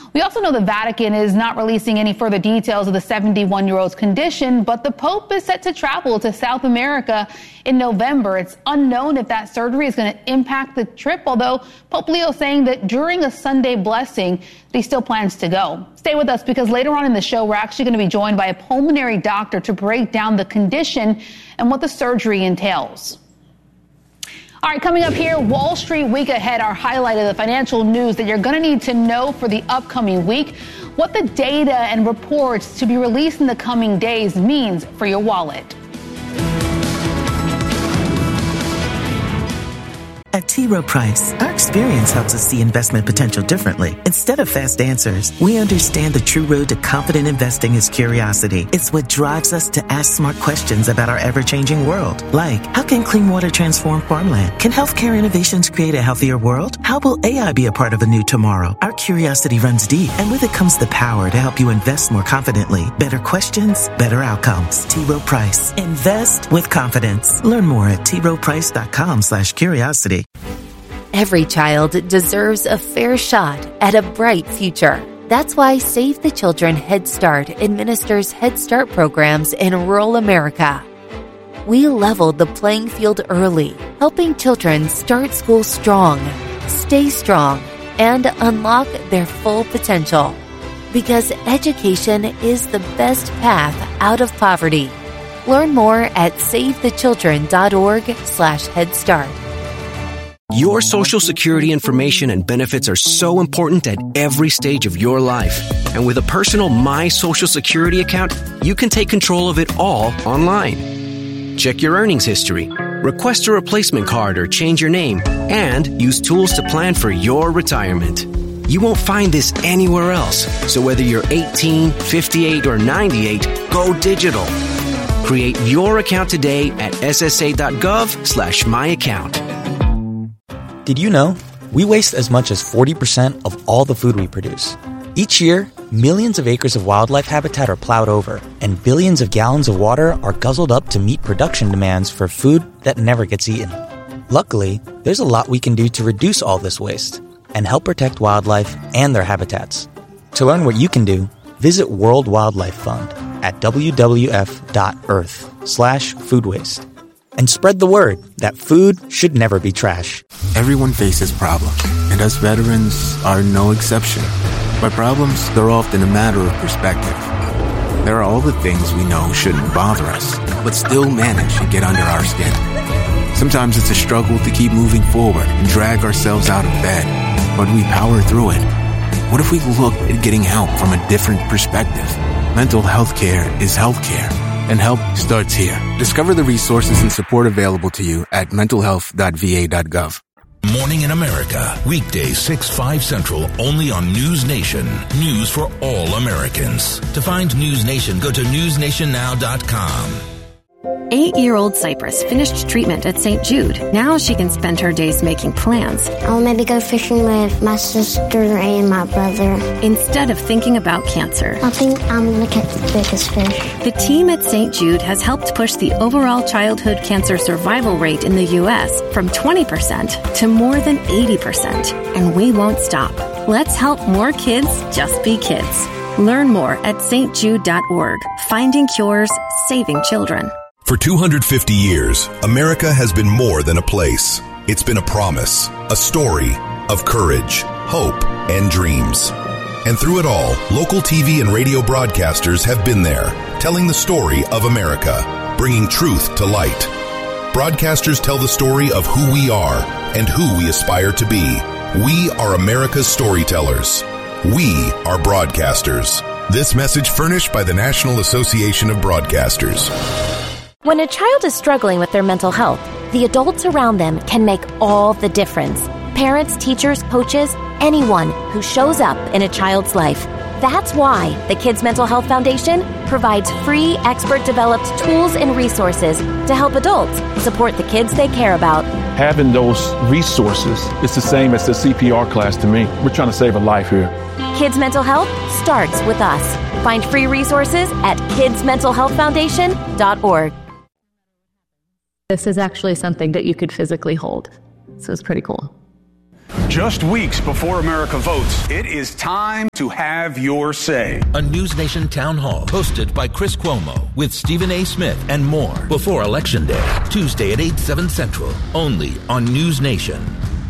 We also know the Vatican is not releasing any further details of the 71-year-old's condition, but the Pope is set to travel to South America in November. It's unknown if that surgery is going to impact the trip, although Pope Leo saying that during a Sunday blessing that he still plans to go. Stay with us because later on in the show, we're actually going to be joined by a pulmonary doctor to break down the condition and what the surgery entails. All right, coming up here, Wall Street Week Ahead, our highlight of the financial news that you're going to need to know for the upcoming week, what the data and reports to be released in the coming days means for your wallet. At T. Rowe Price, our experience helps us see investment potential differently. Instead of fast answers, we understand the true road to confident investing is curiosity. It's what drives us to ask smart questions about our ever-changing world. Like, how can clean water transform farmland? Can healthcare innovations create a healthier world? How will AI be a part of a new tomorrow? Our curiosity runs deep, and with it comes the power to help you invest more confidently. Better questions, better outcomes. T. Rowe Price. Invest with confidence. Learn more at troweprice.com/curiosity. Every child deserves a fair shot at a bright future. That's why Save the Children Head Start administers Head Start programs in rural America. We leveled the playing field early, helping children start school strong, stay strong, and unlock their full potential. Because education is the best path out of poverty. Learn more at savethechildren.org/Head Start. Your Social Security information and benefits are so important at every stage of your life. And with a personal My Social Security account, you can take control of it all online. Check your earnings history, request a replacement card or change your name, and use tools to plan for your retirement. You won't find this anywhere else. So whether you're 18, 58, or 98, go digital. Create your account today at ssa.gov/myaccount. Did you know we waste as much as 40% of all the food we produce? Each year, millions of acres of wildlife habitat are plowed over, and billions of gallons of water are guzzled up to meet production demands for food that never gets eaten. Luckily, there's a lot we can do to reduce all this waste and help protect wildlife and their habitats. To learn what you can do, visit World Wildlife Fund at wwf.earth/food waste. And spread the word that food should never be trash. Everyone faces problems, and us veterans are no exception. By problems, they're often a matter of perspective. There are all the things we know shouldn't bother us, but still manage to get under our skin. Sometimes it's a struggle to keep moving forward and drag ourselves out of bed, but we power through it. What if we looked at getting help from a different perspective? Mental health care is healthcare. And help starts here. Discover the resources and support available to you at mentalhealth.va.gov. Morning in America, weekdays 6-5 Central, only on News Nation. News for all Americans. To find News Nation, go to newsnationnow.com. 8-year-old Cypress finished treatment at St. Jude. Now she can spend her days making plans. I'll maybe go fishing with my sister and my brother. Instead of thinking about cancer. I think I'm going to catch the biggest fish. The team at St. Jude has helped push the overall childhood cancer survival rate in the U.S. from 20% to more than 80%. And we won't stop. Let's help more kids just be kids. Learn more at stjude.org. Finding cures, saving children. For 250 years, America has been more than a place. It's been a promise, a story of courage, hope, and dreams. And through it all, local TV and radio broadcasters have been there, telling the story of America, bringing truth to light. Broadcasters tell the story of who we are and who we aspire to be. We are America's storytellers. We are broadcasters. This message furnished by the National Association of Broadcasters. When a child is struggling with their mental health, the adults around them can make all the difference. Parents, teachers, coaches, anyone who shows up in a child's life. That's why the Kids Mental Health Foundation provides free, expert-developed tools and resources to help adults support the kids they care about. Having those resources is the same as the CPR class to me. We're trying to save a life here. Kids Mental Health starts with us. Find free resources at kidsmentalhealthfoundation.org. This is actually something that you could physically hold. So it's pretty cool. Just weeks before America votes, it is time to have your say. A News Nation town hall hosted by Chris Cuomo with Stephen A. Smith and more before Election Day, Tuesday at 8, 7 Central, only on News Nation.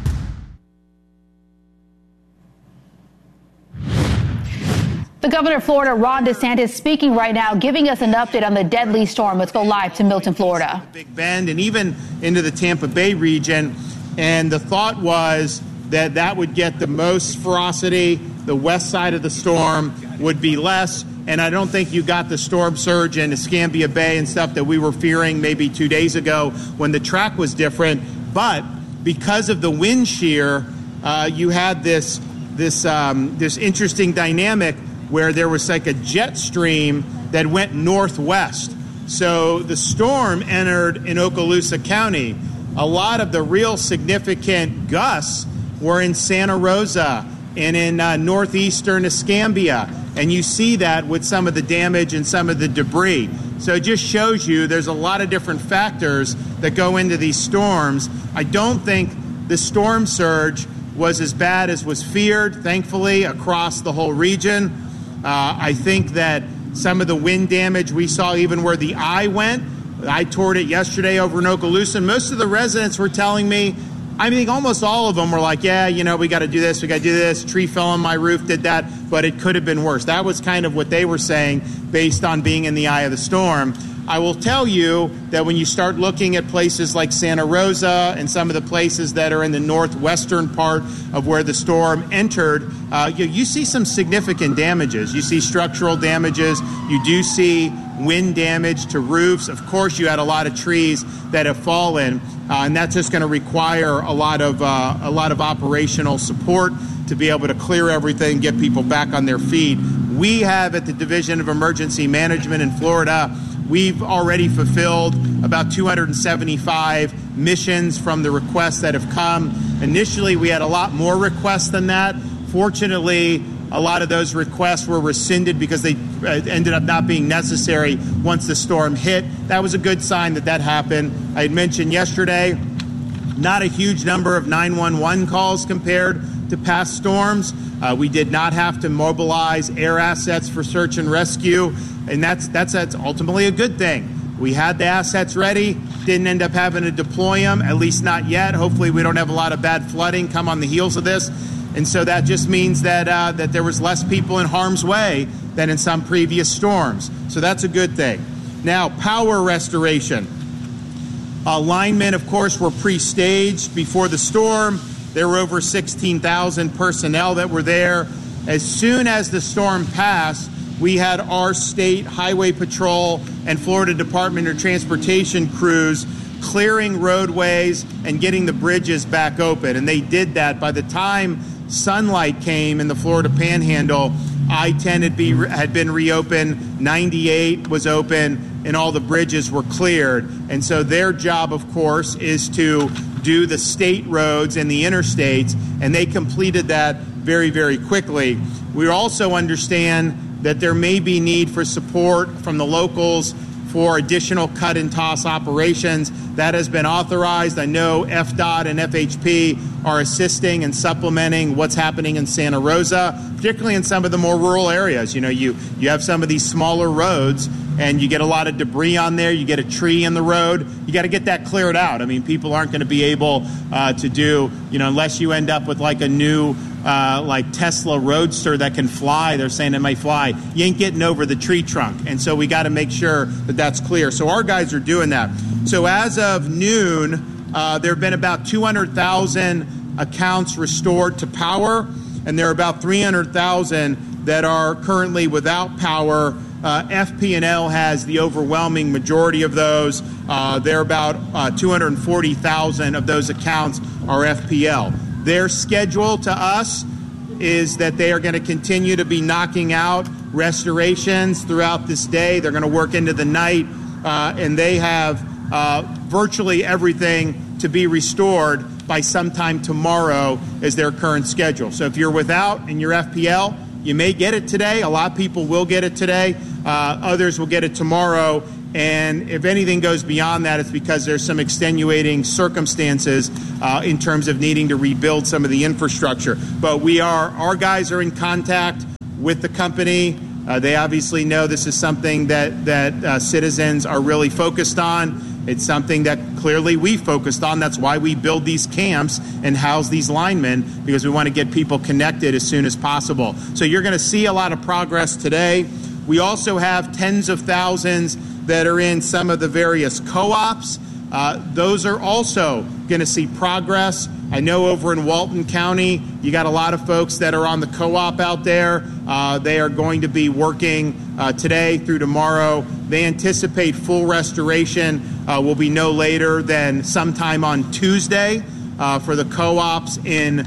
The governor of Florida, Ron DeSantis, speaking right now, giving us an update on the deadly storm. Let's go live to Milton, Florida. Big Bend and even into the Tampa Bay region. And the thought was that would get the most ferocity. The west side of the storm would be less. And I don't think you got the storm surge in Escambia Bay and stuff that we were fearing maybe 2 days ago when the track was different. But because of the wind shear, you had this interesting dynamic where there was like a jet stream that went northwest. So the storm entered in Okaloosa County. A lot of the real significant gusts were in Santa Rosa and in northeastern Escambia. And you see that with some of the damage and some of the debris. So it just shows you there's a lot of different factors that go into these storms. I don't think the storm surge was as bad as was feared, thankfully, across the whole region. I think that some of the wind damage we saw, even where the eye went, I toured it yesterday over in Okaloosa, and most of the residents were telling me, I think almost all of them were like, yeah, we got to do this, tree fell on my roof, did that, but it could have been worse. That was kind of what they were saying based on being in the eye of the storm. I will tell you that when you start looking at places like Santa Rosa and some of the places that are in the northwestern part of where the storm entered, you see some significant damages. You see structural damages. You do see wind damage to roofs. Of course, you had a lot of trees that have fallen, and that's just going to require a lot of operational support to be able to clear everything, get people back on their feet. We have at the Division of Emergency Management in Florida, we've already fulfilled about 275 missions from the requests that have come. Initially, we had a lot more requests than that. Fortunately, a lot of those requests were rescinded because they ended up not being necessary once the storm hit. That was a good sign that happened. I had mentioned yesterday, not a huge number of 911 calls compared to past storms. We did not have to mobilize air assets for search and rescue, and that's ultimately a good thing. We had the assets ready, didn't end up having to deploy them, at least not yet. Hopefully we don't have a lot of bad flooding come on the heels of this. And so that just means that there was less people in harm's way than in some previous storms. So that's a good thing. Now, power restoration. Linemen, of course, were pre-staged before the storm. There were over 16,000 personnel that were there. As soon as the storm passed, we had our state highway patrol and Florida Department of Transportation crews clearing roadways and getting the bridges back open. And they did that. By the time sunlight came in the Florida Panhandle, I-10 had been reopened, 98 was open, and all the bridges were cleared. And so their job, of course, is to do the state roads and the interstates, and they completed that very, very quickly. We also understand that there may be need for support from the locals for additional cut and toss operations. That has been authorized. I know FDOT and FHP are assisting and supplementing what's happening in Santa Rosa, particularly in some of the more rural areas. You have some of these smaller roads and you get a lot of debris on there. You get a tree in the road. You got to get that cleared out. I mean, people aren't going to be able to do, unless you end up with like a new like Tesla Roadster that can fly. They're saying it may fly. You ain't getting over the tree trunk. And so we got to make sure that that's clear. So our guys are doing that. So as of noon, there have been about 200,000 accounts restored to power, and there are about 300,000 that are currently without power. FP&L has the overwhelming majority of those. There are about 240,000 of those accounts are FPL. Their schedule to us is that they are going to continue to be knocking out restorations throughout this day. They're going to work into the night, and they have virtually everything to be restored by sometime tomorrow is their current schedule. So if you're without and you're FPL, you may get it today. A lot of people will get it today. Others will get it tomorrow. And if anything goes beyond that, it's because there's some extenuating circumstances in terms of needing to rebuild some of the infrastructure. But our guys are in contact with the company. They obviously know this is something that citizens are really focused on. It's something that clearly we focused on. That's why we build these camps and house these linemen, because we want to get people connected as soon as possible. So you're going to see a lot of progress today. We also have tens of thousands that are in some of the various co-ops. Those are also going to see progress. I know over in Walton County, you got a lot of folks that are on the co-op out there. They are going to be working today through tomorrow. They anticipate full restoration will be no later than sometime on Tuesday for the co-ops in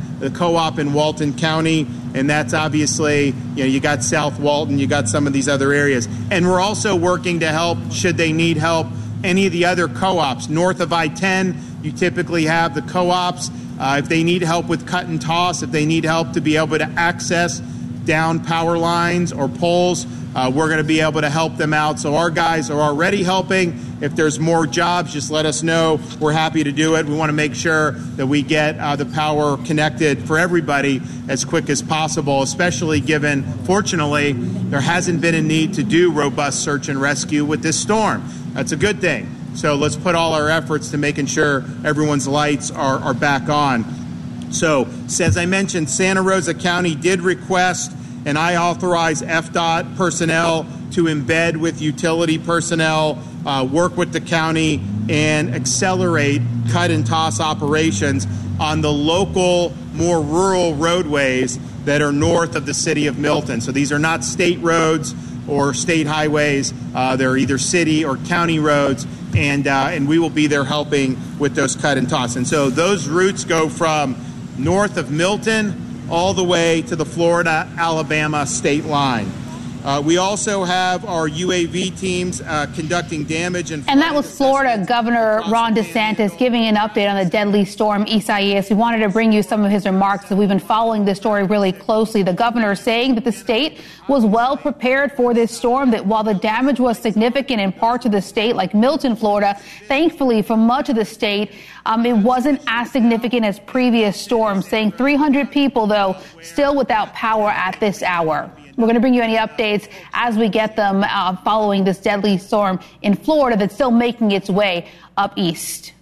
Walton County. And that's obviously, you got South Walton, you got some of these other areas. And we're also working to help, should they need help, any of the other co-ops. North of I-10, you typically have the co-ops. If they need help with cut and toss, if they need help to be able to access down power lines or poles, we're going to be able to help them out. So our guys are already helping. If there's more jobs, just let us know. We're happy to do it. We want to make sure that we get the power connected for everybody as quick as possible, especially given, fortunately, there hasn't been a need to do robust search and rescue with this storm. That's a good thing. So let's put all our efforts to making sure everyone's lights are back on. So, as I mentioned, Santa Rosa County did request, and I authorize FDOT personnel to embed with utility personnel, work with the county, and accelerate cut and toss operations on the local, more rural roadways that are north of the city of Milton. So these are not state roads or state highways. They're either city or county roads, and we will be there helping with those cut and toss. And so those routes go from north of Milton all the way to the Florida-Alabama state line. We also have our UAV teams conducting damage. And that was Florida Governor Ron DeSantis giving an update on the deadly storm Isaias. We wanted to bring you some of his remarks. We've been following this story really closely. The governor saying that the state was well prepared for this storm, that while the damage was significant in parts of the state, like Milton, Florida, thankfully for much of the state, it wasn't as significant as previous storms, saying 300 people, though, still without power at this hour. We're going to bring you any updates as we get them following this deadly storm in Florida that's still making its way up east.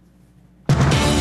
All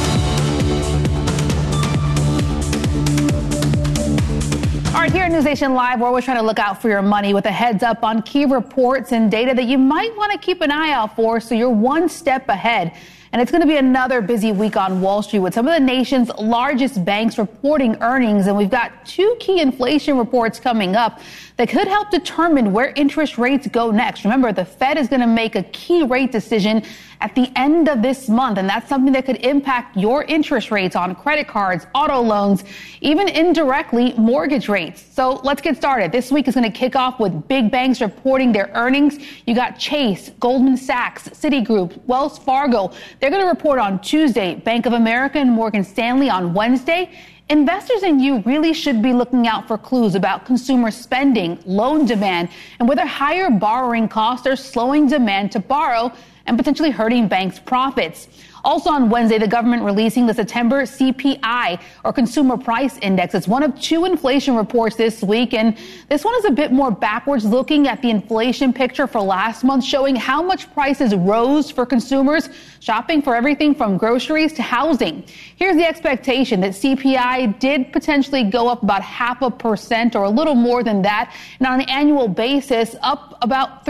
right, here at News Nation Live, we're always trying to look out for your money with a heads up on key reports and data that you might want to keep an eye out for so you're one step ahead. And it's going to be another busy week on Wall Street with some of the nation's largest banks reporting earnings. And we've got two key inflation reports coming up that could help determine where interest rates go next. Remember, the Fed is going to make a key rate decision at the end of this month, and that's something that could impact your interest rates on credit cards, auto loans, even indirectly mortgage rates. So let's get started. This week is going to kick off with big banks reporting their earnings. You got Chase, Goldman Sachs, Citigroup, Wells Fargo. They're going to report on Tuesday, Bank of America and Morgan Stanley on Wednesday. Investors and you really should be looking out for clues about consumer spending, loan demand, and whether higher borrowing costs are slowing demand to borrow and potentially hurting banks' profits. Also on Wednesday, the government releasing the September CPI, or Consumer Price Index. It's one of two inflation reports this week, and this one is a bit more backwards looking at the inflation picture for last month, showing how much prices rose for consumers shopping for everything from groceries to housing. Here's the expectation that CPI did potentially go up about 0.5% or a little more than that, and on an annual basis, up about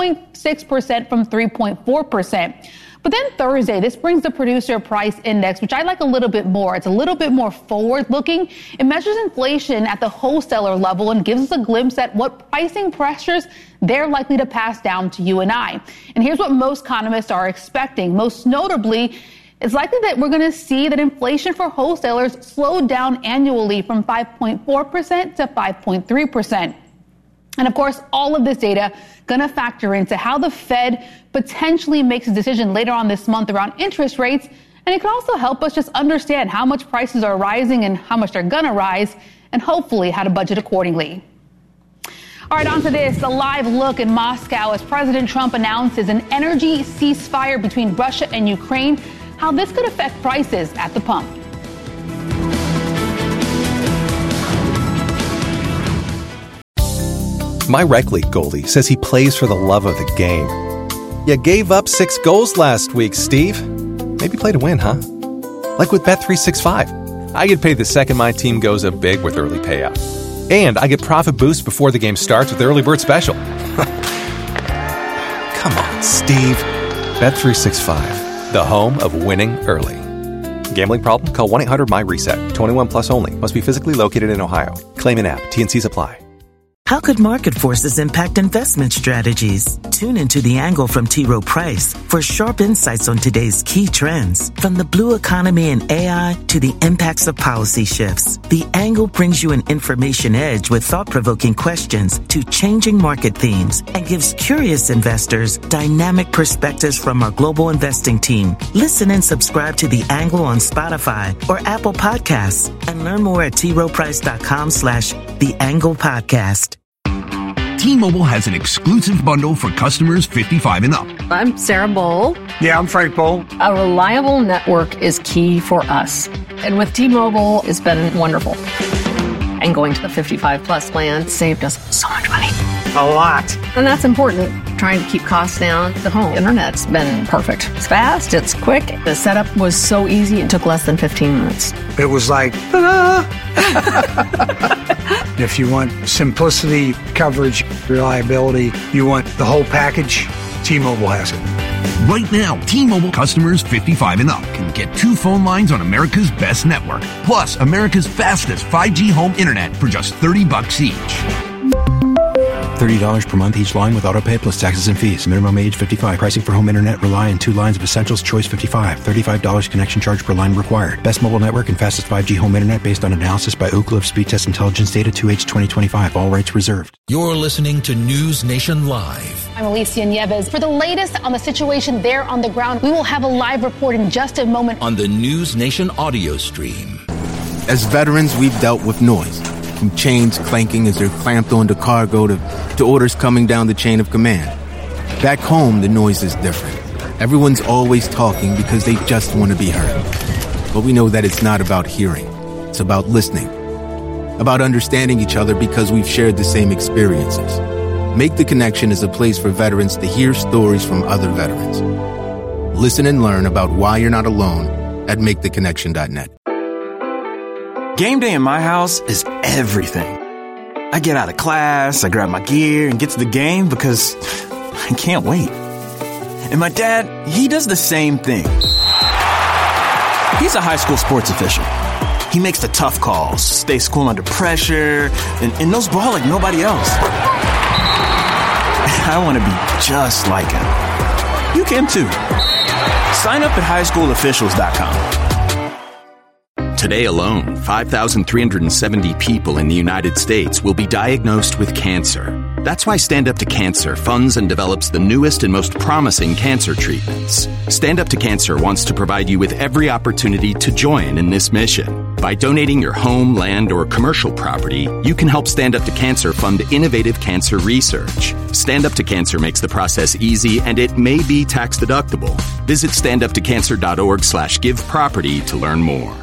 3.6% from 3.4%. But then Thursday, this brings the Producer Price Index, which I like a little bit more. It's a little bit more forward-looking. It measures inflation at the wholesaler level and gives us a glimpse at what pricing pressures they're likely to pass down to you and I. And here's what most economists are expecting. Most notably, it's likely that we're going to see that inflation for wholesalers slowed down annually from 5.4% to 5.3%. And of course, all of this data going to factor into how the Fed potentially makes a decision later on this month around interest rates. And it can also help us just understand how much prices are rising and how much they're going to rise, and hopefully how to budget accordingly. All right, on to this. A live look in Moscow as President Trump announces an energy ceasefire between Russia and Ukraine. How this could affect prices at the pump. My rec league goalie says he plays for the love of the game. You gave up 6 goals last week, Steve. Maybe play to win, huh? Like with Bet365. I get paid the second my team goes up big with early payout. And I get profit boosts before the game starts with the early bird special. Come on, Steve. Bet365, the home of winning early. Gambling problem? Call 1-800-MY-RESET. 21 plus only. Must be physically located in Ohio. Claim an app. T&Cs apply. How could market forces impact investment strategies? Tune into The Angle from T. Rowe Price for sharp insights on today's key trends. From the blue economy and AI to the impacts of policy shifts, The Angle brings you an information edge with thought-provoking questions to changing market themes and gives curious investors dynamic perspectives from our global investing team. Listen and subscribe to The Angle on Spotify or Apple Podcasts and learn more at troweprice.com/The Angle Podcast. T-Mobile has an exclusive bundle for customers 55 and up. I'm Sarah Bowl. Yeah, I'm Frank Bowl. A reliable network is key for us. And with T-Mobile, it's been wonderful. And going to the 55 plus plan saved us so much money. A lot. And that's important. Trying to keep costs down. The home internet's been perfect. It's fast, it's quick. The setup was so easy, it took less than 15 minutes. It was like, ta-da! If you want simplicity, coverage, reliability, you want the whole package, T-Mobile has it. Right now, T-Mobile customers 55 and up can get 2 phone lines on America's best network, plus America's fastest 5G home internet for just $30 each. $30 per month each line with autopay plus taxes and fees. Minimum age 55. Pricing for home internet rely on 2 lines of Essentials Choice 55. $35 connection charge per line required. Best mobile network and fastest 5G home internet based on analysis by Ookla of Speed Test Intelligence Data 2H 2025. All rights reserved. You're listening to News Nation Live. I'm Alicia Nieves. For the latest on the situation there on the ground, we will have a live report in just a moment on the News Nation audio stream. As veterans, we've dealt with noise. From chains clanking as they're clamped onto cargo to orders coming down the chain of command. Back home, the noise is different. Everyone's always talking because they just want to be heard. But we know that it's not about hearing. It's about listening. About understanding each other because we've shared the same experiences. Make the Connection is a place for veterans to hear stories from other veterans. Listen and learn about why you're not alone at maketheconnection.net. Game day in my house is everything. I get out of class, I grab my gear, and get to the game because I can't wait. And my dad, he does the same thing. He's a high school sports official. He makes the tough calls, stays cool under pressure, and knows ball like nobody else. I want to be just like him. You can too. Sign up at highschoolofficials.com. Today alone, 5,370 people in the United States will be diagnosed with cancer. That's why Stand Up to Cancer funds and develops the newest and most promising cancer treatments. Stand Up to Cancer wants to provide you with every opportunity to join in this mission. By donating your home, land, or commercial property, you can help Stand Up to Cancer fund innovative cancer research. Stand Up to Cancer makes the process easy, and it may be tax deductible. Visit standuptocancer.org/giveproperty to learn more.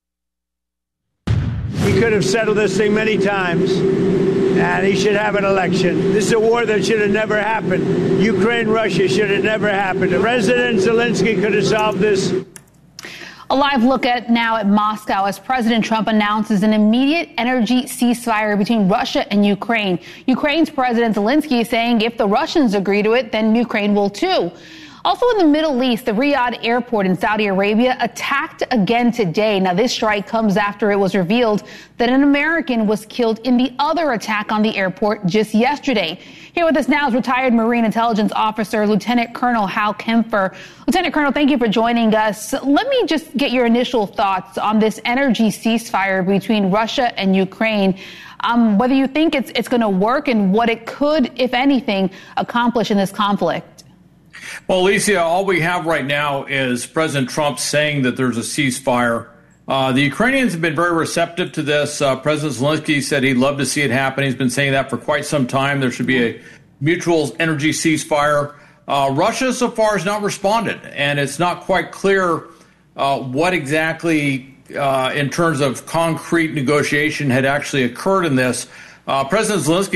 He could have settled this thing many times, and he should have an election. This is a war that should have never happened. Ukraine-Russia should have never happened. President Zelensky could have solved this. A live look now at Moscow as President Trump announces an immediate energy ceasefire between Russia and Ukraine. Ukraine's President Zelensky is saying if the Russians agree to it, then Ukraine will too. Also in the Middle East, the Riyadh airport in Saudi Arabia attacked again today. Now, this strike comes after it was revealed that an American was killed in the other attack on the airport just yesterday. Here with us now is retired Marine Intelligence Officer Lieutenant Colonel Hal Kempfer. Lieutenant Colonel, thank you for joining us. Let me just get your initial thoughts on this energy ceasefire between Russia and Ukraine. Whether you think it's going to work and what it could, if anything, accomplish in this conflict. Well, Alicia, all we have right now is President Trump saying that there's a ceasefire. The Ukrainians have been very receptive to this. President Zelensky said he'd love to see it happen. He's been saying that for quite some time. There should be a mutual energy ceasefire. Russia so far has not responded, and it's not quite clear what exactly in terms of concrete negotiation had actually occurred in this. President Zelensky